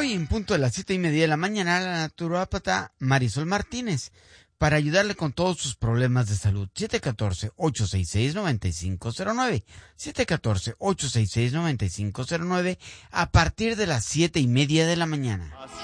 hoy en punto de las 7:30 de la mañana la naturópata Marisol Martínez para ayudarle con todos sus problemas de salud. 714-866-9509. 714-866-9509 a partir de las 7:30 de la mañana.